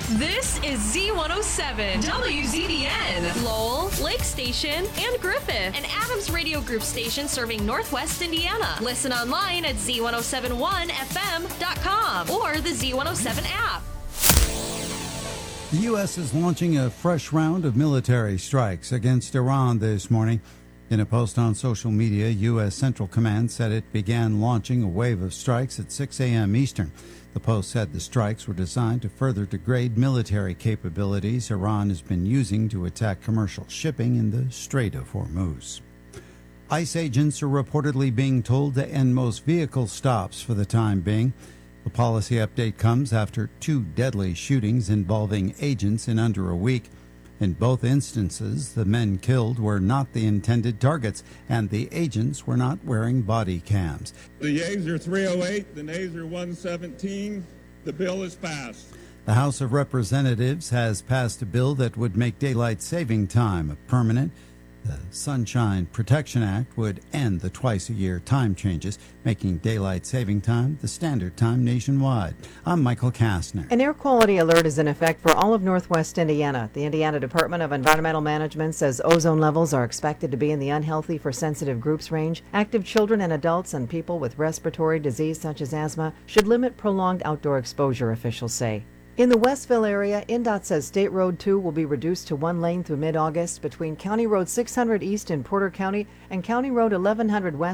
This is Z107, WZDN, Lowell, Lake Station, and Griffith, an Adams Radio Group station serving Northwest Indiana. Listen online at Z1071FM.com or the Z107 app. The U.S. is launching a fresh round of military strikes against Iran this morning. In a post on social media, U.S. Central Command said it began launching a wave of strikes at 6 a.m. Eastern. The post said the strikes were designed to further degrade military capabilities Iran has been using to attack commercial shipping in the Strait of Hormuz. ICE agents are reportedly being told to end most vehicle stops for the time being. The policy update comes after 2 deadly shootings involving agents in under a week. In both instances, the men killed were not the intended targets, and the agents were not wearing body cams. The yeas are 308, the nays are 117. The bill is passed. The House of Representatives has passed a bill that would make daylight saving time permanent. The Sunshine Protection Act would end the twice-a-year time changes, making daylight saving time the standard time nationwide. I'm Michael Kastner. An air quality alert is in effect for all of Northwest Indiana. The Indiana Department of Environmental Management says ozone levels are expected to be in the unhealthy for sensitive groups range. Active children and adults and people with respiratory disease such as asthma should limit prolonged outdoor exposure, officials say. In the Westville area, INDOT says State Road 2 will be reduced to 1 lane through mid-August between County Road 600 East in Porter County and County Road 1100 West